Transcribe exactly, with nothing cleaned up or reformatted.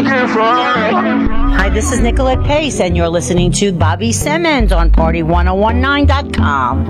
Hi, this is Nicolette Pace, and you're listening to Bobby Simmons on Party ten nineteen dot com.